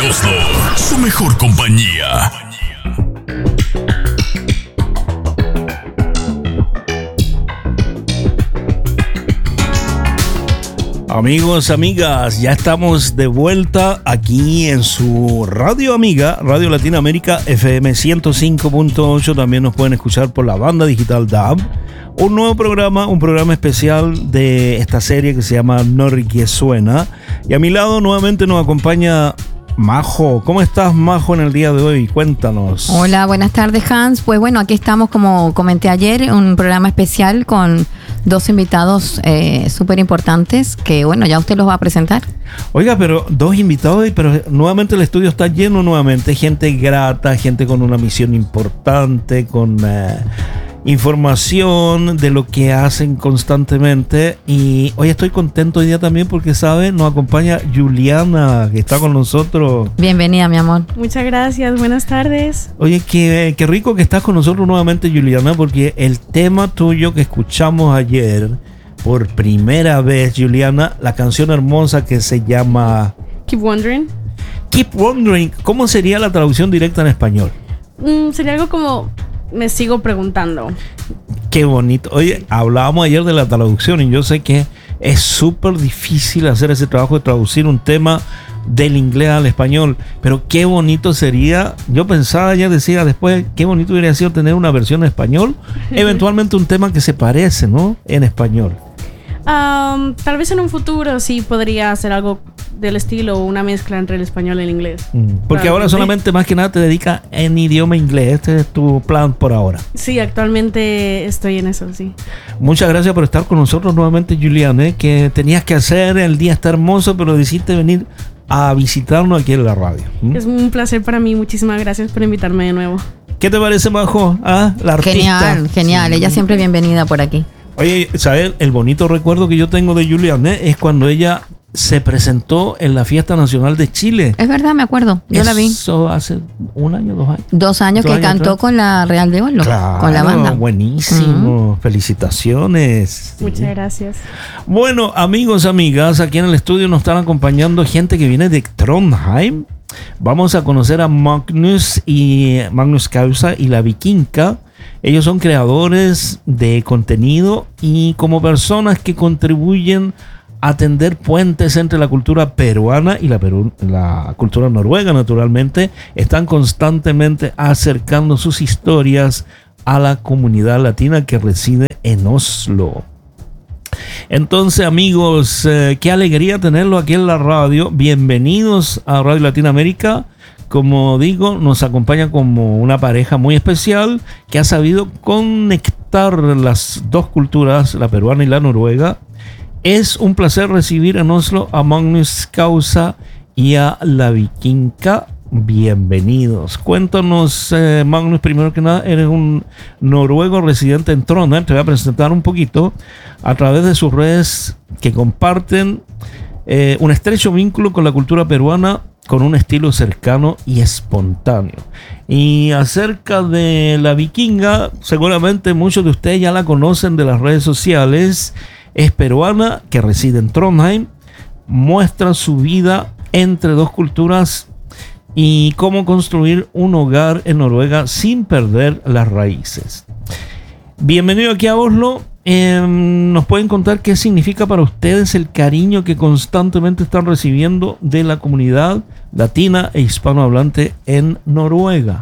Oslo, su mejor compañía. Amigos, amigas, ya estamos de vuelta aquí en su radio amiga, Radio Latinoamérica FM 105.8. También nos pueden escuchar por la banda digital DAB. Un nuevo programa, un programa especial de esta serie que se llama Norque Suena. Y a mi lado nuevamente nos acompaña Majo. ¿Cómo estás, Majo, en el día de hoy? Cuéntanos. Hola, buenas tardes, Hans. Pues bueno, aquí estamos, como comenté ayer, un programa especial con dos invitados súper importantes que, bueno, ya usted los va a presentar. Oiga, pero dos invitados, pero nuevamente el estudio está lleno nuevamente. Gente grata, gente con una misión importante, con información de lo que hacen constantemente. Y hoy estoy contento hoy día también porque, ¿sabe? Nos acompaña Juliana, que está con nosotros. Bienvenida, mi amor. Muchas gracias, buenas tardes. Oye, qué rico que estás con nosotros nuevamente, Juliana, porque el tema tuyo que escuchamos ayer, por primera vez, Juliana, la canción hermosa que se llama Keep Wondering. Keep Wondering. ¿Cómo sería la traducción directa en español? Sería algo como me sigo preguntando. Qué bonito. Oye, hablábamos ayer de la traducción y yo sé que es súper difícil hacer ese trabajo de traducir un tema del inglés al español, pero qué bonito sería. Yo pensaba, ya decía después, qué bonito hubiera sido tener una versión en español, eventualmente un tema que se parece, ¿no? En español. Tal vez en un futuro sí podría hacer algo del estilo, una mezcla entre el español y el inglés. Porque ahora solamente más que nada te dedicas en idioma inglés. Este es tu plan por ahora. Sí, actualmente estoy en eso, sí. Muchas gracias por estar con nosotros nuevamente, Juliana, que tenías que hacer, el día está hermoso, pero decidiste venir a visitarnos aquí en la radio. Es un placer para mí, muchísimas gracias por invitarme de nuevo. ¿Qué te parece, Majo? La artista. Genial, genial. Sí. Ella siempre bienvenida por aquí. Oye, ¿sabes? El bonito recuerdo que yo tengo de Juliana es cuando ella se presentó en la Fiesta Nacional de Chile. Es verdad, me acuerdo. Yo la vi. Eso hace 1 año, 2 años. 2 años que cantó con la Real de Oslo. Claro, con la banda. Buenísimo. Felicitaciones. Muchas gracias. Bueno, amigos, amigas, aquí en el estudio nos están acompañando gente que viene de Trondheim. Vamos a conocer a Magnus Causa y la Vikinga. Ellos son creadores de contenido y como personas que contribuyen a tender puentes entre la cultura peruana y la cultura noruega, naturalmente, están constantemente acercando sus historias a la comunidad latina que reside en Oslo. Entonces, amigos, qué alegría tenerlo aquí en la radio. Bienvenidos a Radio Latinoamérica. Como digo, nos acompaña como una pareja muy especial que ha sabido conectar las dos culturas, la peruana y la noruega. Es un placer recibir en Oslo a Magnus Causa y a la Vikinga. Bienvenidos. Cuéntanos, Magnus, primero que nada, eres un noruego residente en Trondheim. Te voy a presentar un poquito a través de sus redes que comparten un estrecho vínculo con la cultura peruana, con un estilo cercano y espontáneo. Y acerca de la Vikinga, seguramente muchos de ustedes ya la conocen de las redes sociales. Es peruana, que reside en Trondheim, muestra su vida entre dos culturas y cómo construir un hogar en Noruega sin perder las raíces. Bienvenido aquí a Oslo. ¿Nos pueden contar qué significa para ustedes el cariño que constantemente están recibiendo de la comunidad latina e hispanohablante en Noruega?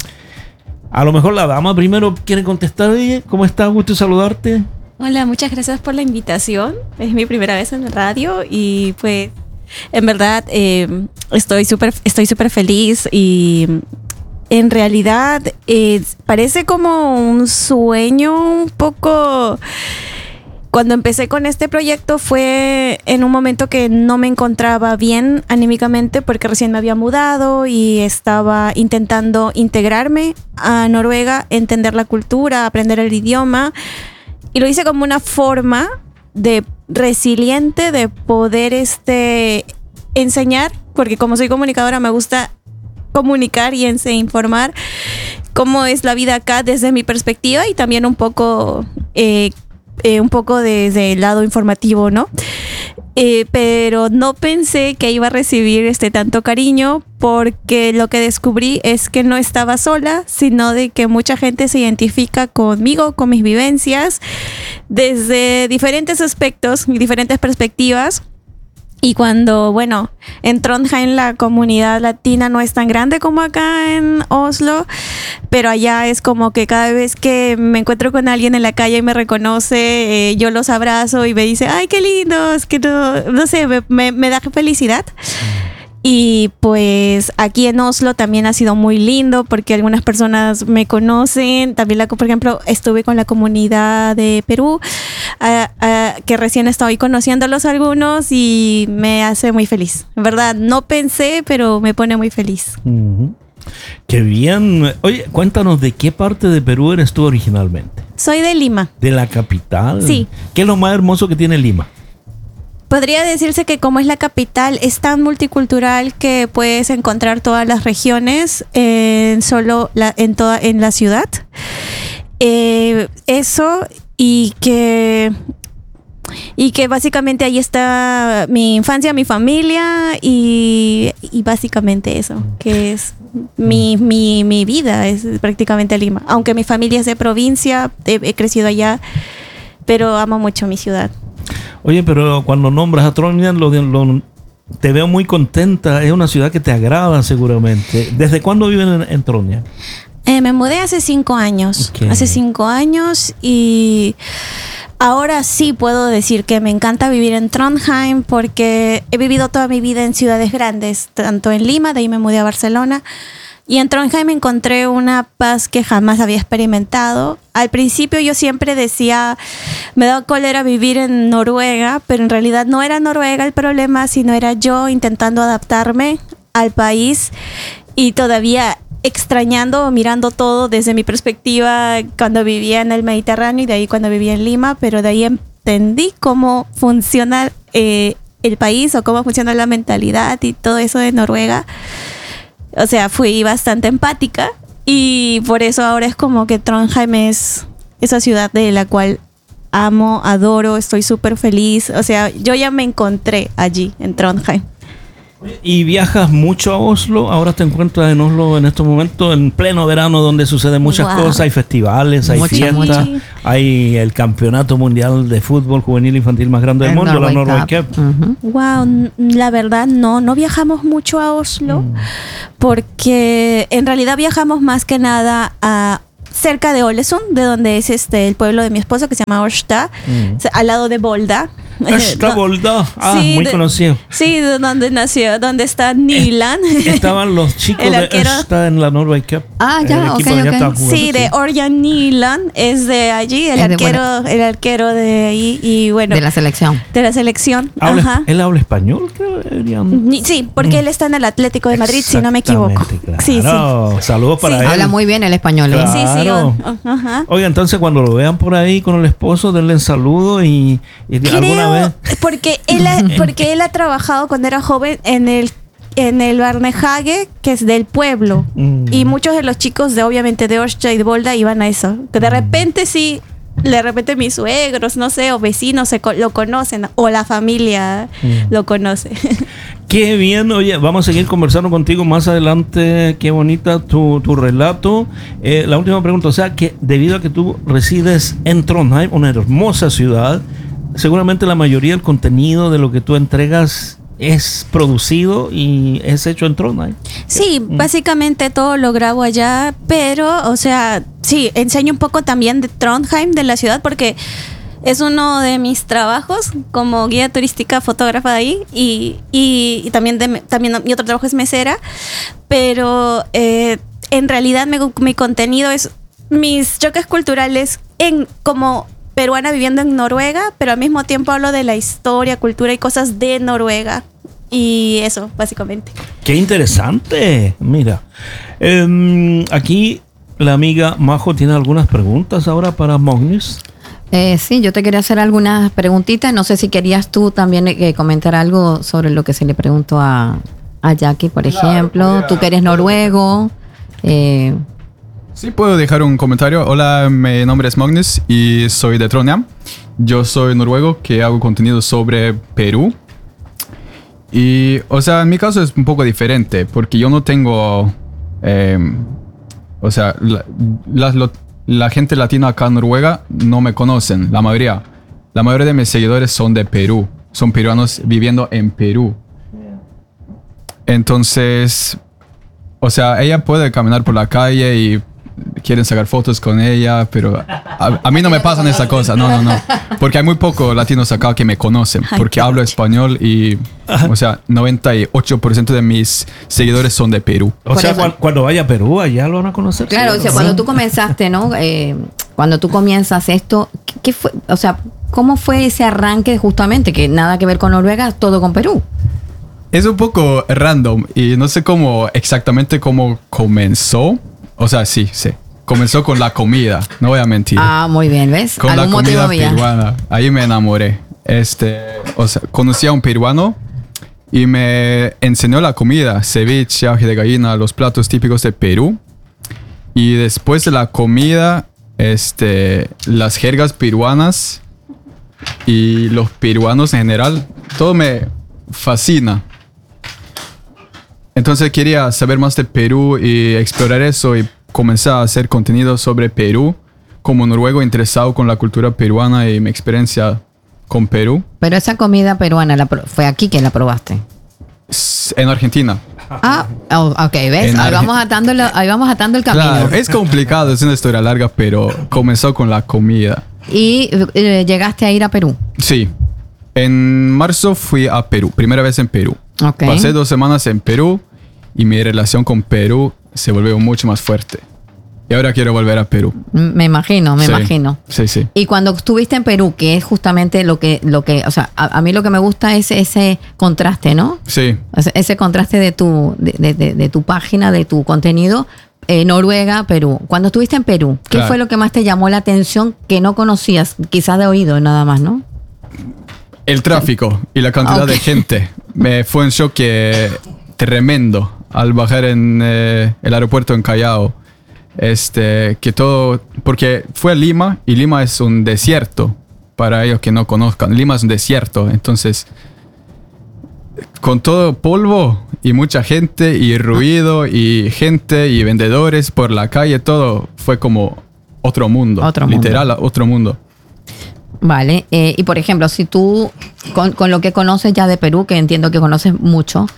A lo mejor la dama primero quiere contestar. ¿Cómo estás? Gusto saludarte. Hola, muchas gracias por la invitación. Es mi primera vez en la radio y pues en verdad estoy súper feliz y en realidad parece como un sueño un poco. Cuando empecé con este proyecto fue en un momento que no me encontraba bien anímicamente porque recién me había mudado y estaba intentando integrarme a Noruega, entender la cultura, aprender el idioma. Y lo hice como una forma de resiliente de poder enseñar, porque como soy comunicadora me gusta comunicar y informar cómo es la vida acá desde mi perspectiva y también un poco desde el lado informativo, ¿no? pero no pensé que iba a recibir tanto cariño, porque lo que descubrí es que no estaba sola, sino de que mucha gente se identifica conmigo, con mis vivencias, desde diferentes aspectos y diferentes perspectivas. Y cuando, bueno, en Trondheim la comunidad latina no es tan grande como acá en Oslo, pero allá es como que cada vez que me encuentro con alguien en la calle y me reconoce, yo los abrazo y me dice, ay, qué lindo, es que no sé, me da felicidad. Y pues aquí en Oslo también ha sido muy lindo porque algunas personas me conocen. También, por ejemplo, estuve con la comunidad de Perú, que recién estoy conociéndolos algunos y me hace muy feliz. En verdad, no pensé, pero me pone muy feliz. Uh-huh. Qué bien. Oye, cuéntanos, ¿de qué parte de Perú eres tú originalmente? Soy de Lima. ¿De la capital? Sí. ¿Qué es lo más hermoso que tiene Lima? Podría decirse que como es la capital, es tan multicultural que puedes encontrar todas las regiones en la ciudad. Eso y que básicamente ahí está mi infancia, mi familia y básicamente eso, que es mi vida, es prácticamente Lima. Aunque mi familia es de provincia, he crecido allá, pero amo mucho mi ciudad. Oye, pero cuando nombras a Trondheim, te veo muy contenta. Es una ciudad que te agrada seguramente. ¿Desde cuándo viven en Trondheim? Me mudé hace 5 años. Okay. Hace 5 años y ahora sí puedo decir que me encanta vivir en Trondheim porque he vivido toda mi vida en ciudades grandes, tanto en Lima, de ahí me mudé a Barcelona. Y en Trondheim encontré una paz que jamás había experimentado. Al principio yo siempre decía, me daba cólera vivir en Noruega, pero en realidad no era Noruega el problema, sino era yo intentando adaptarme al país y todavía extrañando, mirando todo desde mi perspectiva cuando vivía en el Mediterráneo y de ahí cuando vivía en Lima, pero de ahí entendí cómo funciona el país o cómo funciona la mentalidad y todo eso de Noruega. O sea, fui bastante empática y por eso ahora es como que Trondheim es esa ciudad de la cual amo, adoro, estoy súper feliz. O sea, yo ya me encontré allí en Trondheim. ¿Y viajas mucho a Oslo? Ahora te encuentras en Oslo en estos momentos, en pleno verano, donde suceden muchas cosas. Hay festivales, hay fiestas, hay el campeonato mundial de fútbol juvenil e infantil más grande del mundo, la Norway Cup. Uh-huh. Wow, la verdad no viajamos mucho a Oslo porque en realidad viajamos más que nada a cerca de Ålesund, de donde es el pueblo de mi esposo que se llama Ørsta, al lado de Volda. Volda, sí, muy conocido. Sí, de donde nació, donde está Nyland. Estaban los chicos de Ørsta en la Norway Cup. Ya, ok. Sí, de Ørjan Nyland, es de allí, el arquero de ahí y bueno. De la selección. Ajá. ¿Él habla español? Sí, porque él está en el Atlético de Madrid, si no me equivoco. Claro. Sí. Saludos para él. Habla muy bien el español. Claro. Sí. Ajá. Oiga, entonces cuando lo vean por ahí con el esposo, denle un saludo y alguna vez. Porque él ha trabajado cuando era joven en el Barnehage, que es del pueblo. Y muchos de los chicos obviamente de Ørsta y de Volda iban a eso. Que de repente mis suegros, no sé, o vecinos lo conocen, o la familia lo conoce. Qué bien, oye, vamos a seguir conversando contigo más adelante. Qué bonita tu relato. La última pregunta, o sea, que debido a que tú resides en Trondheim, una hermosa ciudad, seguramente la mayoría del contenido de lo que tú entregas es producido y es hecho en Trondheim. Sí, básicamente todo lo grabo allá, pero, o sea, sí, enseño un poco también de Trondheim, de la ciudad, porque es uno de mis trabajos como guía turística, fotógrafa de ahí, y también mi otro trabajo es mesera, pero en realidad mi contenido es mis choques culturales como peruana viviendo en Noruega, pero al mismo tiempo hablo de la historia, cultura y cosas de Noruega. Y eso, básicamente. ¡Qué interesante! Mira, aquí la amiga Majo tiene algunas preguntas ahora para Magnus. Sí, yo te quería hacer algunas preguntitas. No sé si querías tú también comentar algo sobre lo que se le preguntó a Jackie, por ejemplo. Tú que eres noruego. Sí, puedo dejar un comentario. Hola, mi nombre es Magnus y soy de Trondheim. yo soy noruego que hago contenido sobre Perú. Y, o sea, en mi caso es un poco diferente porque yo no tengo... o sea, la gente latina acá en Noruega no me conocen, la mayoría. La mayoría de mis seguidores son de Perú. Son peruanos viviendo en Perú. Entonces, o sea, ella puede caminar por la calle y quieren sacar fotos con ella, pero a mí no me pasan esa cosa. No. Porque hay muy pocos latinos acá que me conocen, porque hablo español y, o sea, 98% de mis seguidores son de Perú. O sea, cuando vaya a Perú, allá lo van a conocer. Claro, o sea, cuando tú comenzaste, ¿no? Cuando tú comienzas esto, ¿qué fue? O sea, ¿cómo fue ese arranque justamente? Que nada que ver con Noruega, todo con Perú. Es un poco random y no sé exactamente cómo comenzó. O sea, sí. Comenzó con la comida, no voy a mentir. Ah, muy bien, ¿ves? Con la comida peruana. Ahí me enamoré. O sea, conocí a un peruano y me enseñó la comida, ceviche, ají de gallina, los platos típicos de Perú. Y después de la comida, las jergas peruanas y los peruanos en general, todo me fascina. Entonces quería saber más de Perú y explorar eso y comencé a hacer contenido sobre Perú como noruego interesado con la cultura peruana y mi experiencia con Perú. Pero esa comida peruana, ¿fue aquí que la probaste? En Argentina. Ok, ¿ves? Ahí vamos atando el camino. Claro, es complicado, es una historia larga, pero comenzó con la comida. ¿Y llegaste a ir a Perú? Sí. En marzo fui a Perú, primera vez en Perú. Okay. Pasé 2 semanas en Perú y mi relación con Perú se volvió mucho más fuerte. Y ahora quiero volver a Perú. Me imagino. Sí. Y cuando estuviste en Perú, que es justamente lo que o sea, a mí lo que me gusta es ese contraste, ¿no? Sí. Ese contraste de tu página, de tu contenido, Noruega, Perú. Cuando estuviste en Perú, ¿qué fue lo que más te llamó la atención que no conocías, quizás de oído nada más, ¿no? El tráfico y la cantidad de gente. Me fue un shock tremendo al bajar en el aeropuerto en Callao. Que todo, porque fue a Lima y Lima es un desierto para ellos que no conozcan. Lima es un desierto, entonces con todo polvo y mucha gente y ruido y gente y vendedores por la calle, todo fue como otro mundo. Literal, otro mundo. Vale, y por ejemplo, si tú, con lo que conoces ya de Perú, que entiendo que conoces mucho,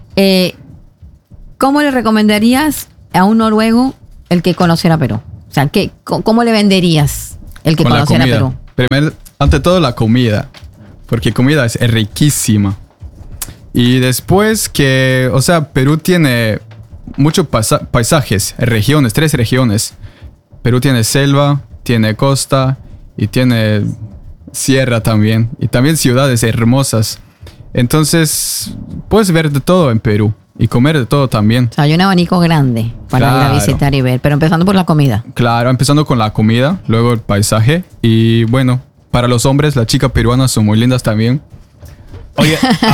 ¿cómo le recomendarías a un noruego el que conociera Perú? O sea, ¿cómo le venderías el que conociera Perú? Primero, ante todo la comida, porque comida es riquísima. Y después que, o sea, Perú tiene muchos paisajes, 3 regiones. Perú tiene selva, tiene costa y tiene sierra también. Y también ciudades hermosas. Entonces, puedes ver de todo en Perú. Y comer de todo también. O sea, hay un abanico grande para ir a visitar y ver. Pero empezando por la comida. Claro, empezando con la comida, luego el paisaje. Y bueno, para los hombres, las chicas peruanas son muy lindas también. Oye,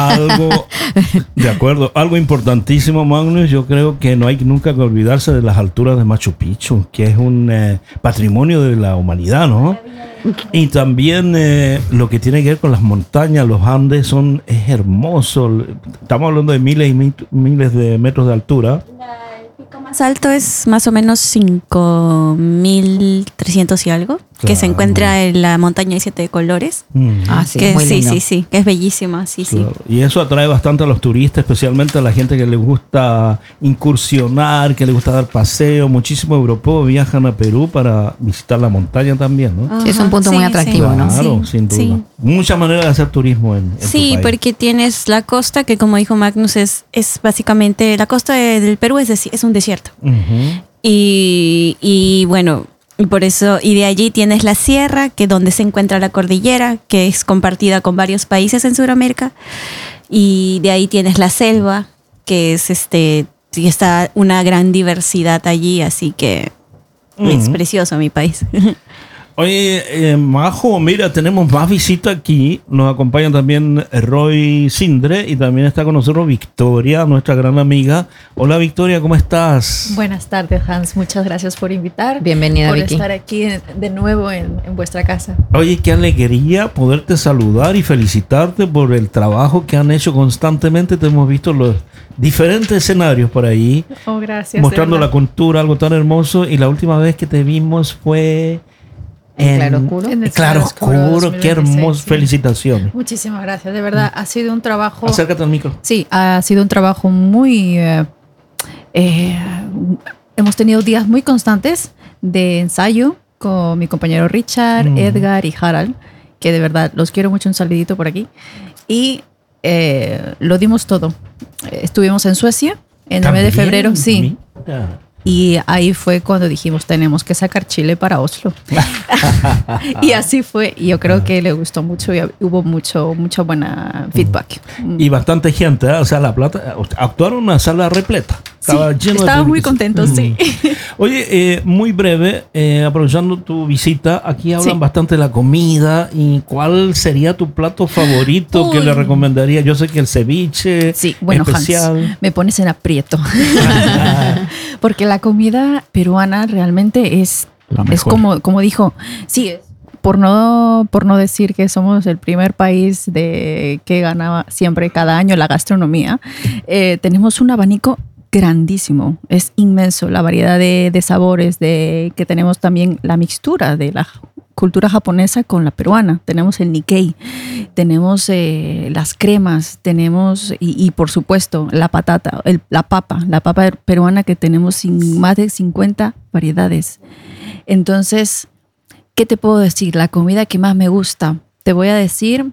algo importantísimo, Magnus, yo creo que no hay nunca que olvidarse de las alturas de Machu Picchu, que es un patrimonio de la humanidad, ¿no? Y también lo que tiene que ver con las montañas, los Andes, es hermoso. Estamos hablando de miles y miles de metros de altura. El pico más alto es más o menos 5.300 y algo, que se encuentra en la montaña de 7 colores. Sí, que muy lindo. Sí, que es bellísima, sí. Y eso atrae bastante a los turistas, especialmente a la gente que le gusta incursionar, que le gusta dar paseo. Muchísimos europeos viajan a Perú para visitar la montaña también, ¿no? Sí, es un punto muy atractivo, ¿no? Claro, sin duda. Sí. Muchas maneras de hacer turismo en tu país. Porque tienes la costa, que como dijo Magnus, es básicamente, la costa del Perú es un desierto. Uh-huh. Y bueno, y por eso, y de allí tienes la sierra, que donde se encuentra la cordillera, que es compartida con varios países en Sudamérica, y de ahí tienes la selva, que es y está una gran diversidad allí, así que es precioso mi país. Oye, Majo, mira, tenemos más visitas aquí. Nos acompaña también Roy Sindre y también está con nosotros Victoria, nuestra gran amiga. Hola Victoria, ¿cómo estás? Buenas tardes, Hans. Muchas gracias por invitar. Bienvenida, por Vicky. estar aquí de nuevo en vuestra casa. Oye, qué alegría poderte saludar y felicitarte por el trabajo que han hecho constantemente. Te hemos visto los diferentes escenarios por ahí, Oh, gracias. mostrando de la verdad. cultura, algo tan hermoso. Y la última vez que te vimos fue ¿En Claroscuro? En el Claroscuro. Claroscuro Qué 2016, hermoso. sí. Felicitaciones. Muchísimas gracias. De verdad, ha sido un trabajo. Acércate al micro. Sí, ha sido un trabajo muy. Hemos tenido días muy constantes de ensayo con mi compañero Richard, Edgar y Harald, que de verdad los quiero mucho. Un saludito por aquí. Y lo dimos todo. Estuvimos en Suecia en el mes de También, febrero, sí. mira. Y ahí fue cuando dijimos, tenemos que sacar Chile para Oslo. Y así fue. Y yo creo que le gustó mucho y hubo mucho buena feedback. Y bastante gente, ¿eh? O sea, La Plata, actuaron en una sala repleta. Estaba lleno de estaba muy público. contento, sí. Oye, muy breve, aprovechando tu visita, aquí hablan Sí. bastante de la comida. ¿Y cuál sería tu plato favorito que Uy. le recomendaría? Yo sé que el ceviche Sí, bueno, especial. Hans, me pones en aprieto. Porque la comida peruana realmente es La mejor. como dijo, sí, por no decir que somos el primer país que gana siempre cada año la gastronomía, tenemos un abanico grandísimo, es inmenso la variedad de sabores, que tenemos también la mixtura de la cultura japonesa con la peruana. Tenemos el Nikkei, tenemos las cremas, tenemos y por supuesto la patata, la papa peruana, que tenemos más de 50 variedades. Entonces, ¿qué te puedo decir? La comida que más me gusta, te voy a decir,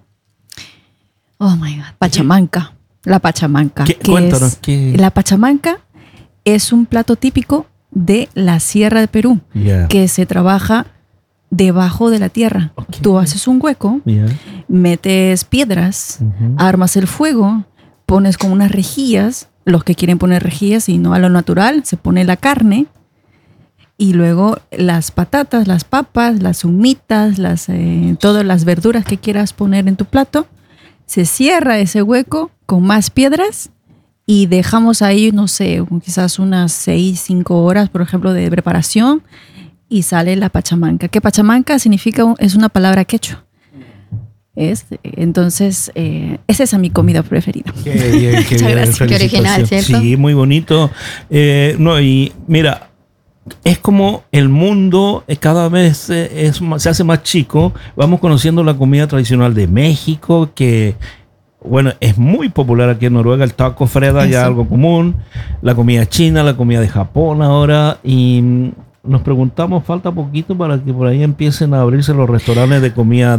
oh my God, pachamanca. La pachamanca. Cuéntanos, ¿qué? La pachamanca es un plato típico de la Sierra de Perú, Yeah. que se trabaja debajo de la tierra. Ok. Tú haces un hueco, Yeah. metes piedras, Ujú. armas el fuego, pones como unas rejillas, los que quieren poner rejillas y no a lo natural, se pone la carne y luego las patatas, las papas, las humitas, todas las verduras que quieras poner en tu plato. Se cierra ese hueco con más piedras y dejamos ahí, no sé, quizás unas 5 horas, por ejemplo, de preparación, y sale la pachamanca. Que pachamanca significa, es una palabra quechua. Entonces, esa es mi comida preferida. Qué bien, qué Muchas bien. gracias. Qué original, Felicitaciones. ¿cierto? Sí, muy bonito. No, y mira, es como el mundo cada vez se hace más chico. Vamos conociendo la comida tradicional de México, que bueno, es muy popular aquí en Noruega. El taco Freda ya Eso. algo común. La comida china, la comida de Japón ahora. Y nos preguntamos, falta poquito para que por ahí empiecen a abrirse los restaurantes de comida